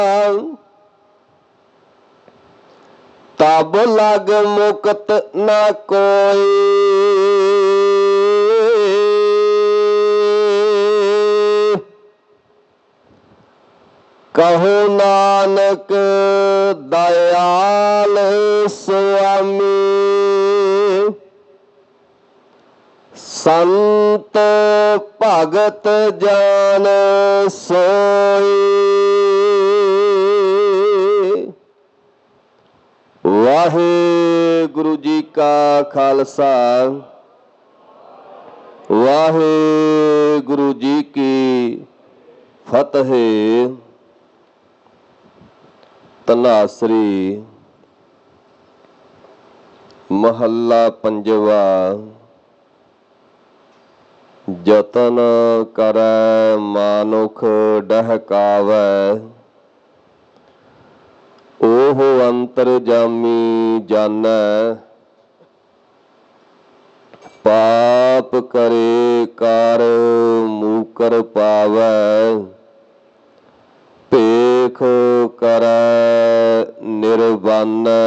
तब लग मुक्त न कोई, कहो नानक दयाल स्वामी। संत भगत जान सोई, वाहेगुरु जी का खालसा वाहेगुरु जी की फतेह। तनासरी महला पंजवा। जतन करै मानुख डहकावै, ओह अंतरजामी जानै। पाप करे कार मूकर पावै, भेख करै निर्बन।